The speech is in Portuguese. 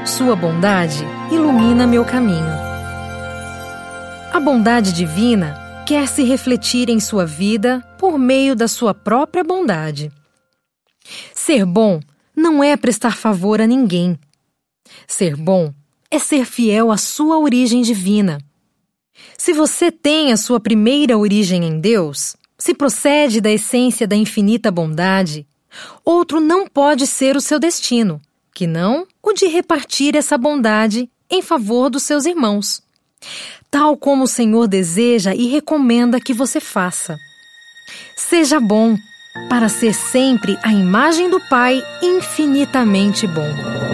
Sua bondade ilumina meu caminho. A bondade divina quer se refletir em sua vida por meio da sua própria bondade. Ser bom não é prestar favor a ninguém. Ser bom é ser fiel à sua origem divina. Se você tem a sua primeira origem em Deus, se procede da essência da infinita bondade, outro não pode ser o seu destino, que não o de repartir essa bondade em favor dos seus irmãos, tal como o Senhor deseja e recomenda que você faça. Seja bom, para ser sempre a imagem do Pai infinitamente bom.